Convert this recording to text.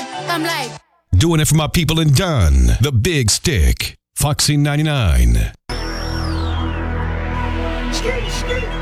I'm like, Doing it for my people in Dunn. The Big Stick. Foxy 99. Skate, skate.